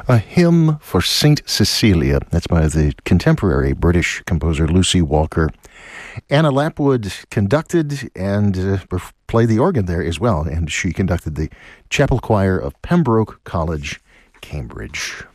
A Hymn for St. Cecilia. That's by the contemporary British composer Lucy Walker. Anna Lapwood conducted and played the organ there as well, and she conducted the chapel choir of Pembroke College, Cambridge.